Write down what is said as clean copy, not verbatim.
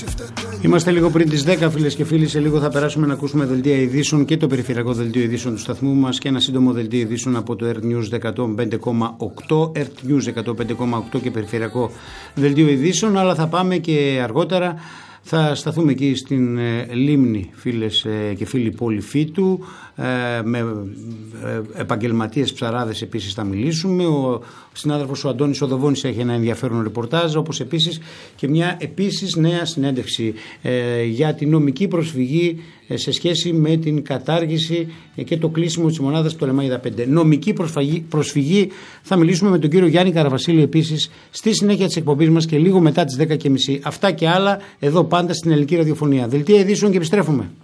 Είμαστε λίγο πριν τις 10, φίλες και φίλοι. Σε λίγο θα περάσουμε να ακούσουμε δελτία ειδήσεων και το περιφερειακό δελτίο ειδήσεων του σταθμού μας και ένα σύντομο δελτίο ειδήσεων από το Earth News 105,8, Earth News 105,8 και περιφερειακό δελτίο ειδήσεων. Αλλά θα πάμε και αργότερα. Θα σταθούμε εκεί στην Λίμνη, φίλες και φίλοι πόλη Φύτου, με επαγγελματίες ψαράδες επίσης θα μιλήσουμε. Ο συνάδελφος ο Αντώνης Οδοβόνης έχει ένα ενδιαφέρον ρεπορτάζ, όπως επίσης και μια επίσης νέα συνέντευξη για την νομική προσφυγή σε σχέση με την κατάργηση και το κλείσιμο της μονάδας Πτολεμαΐδα 5. Νομική προσφυγή θα μιλήσουμε με τον κύριο Γιάννη Καραβασίλη επίσης στη συνέχεια της εκπομπής μας και λίγο μετά τις 10.30. Αυτά και άλλα εδώ πάντα στην Ελληνική Ραδιοφωνία. Δελτία ειδήσεων και επιστρέφουμε.